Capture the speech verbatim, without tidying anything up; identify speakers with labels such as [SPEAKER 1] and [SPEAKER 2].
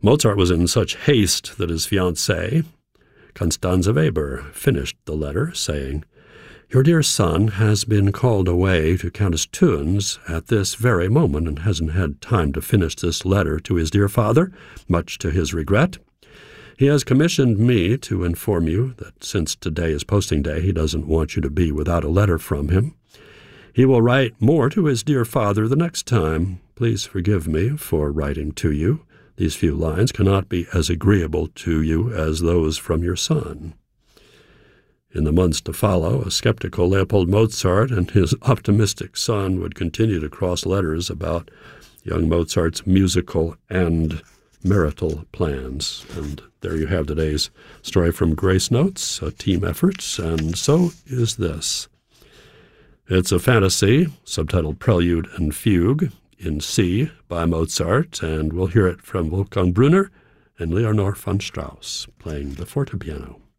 [SPEAKER 1] Mozart was in such haste that his fiancée, Constanze Weber, finished the letter, saying, "Your dear son has been called away to Countess Thun's at this very moment and hasn't had time to finish this letter to his dear father, much to his regret. He has commissioned me to inform you that since today is posting day, he doesn't want you to be without a letter from him. He will write more to his dear father the next time. Please forgive me for writing to you. These few lines cannot be as agreeable to you as those from your son." In the months to follow, a skeptical Leopold Mozart and his optimistic son would continue to cross letters about young Mozart's musical and marital plans. And there you have today's story from Grace Notes, a team effort, and so is this. It's a fantasy, subtitled Prelude and Fugue, in C by Mozart, and we'll hear it from Wolfgang Brunner and Leonore von Strauss playing the fortepiano.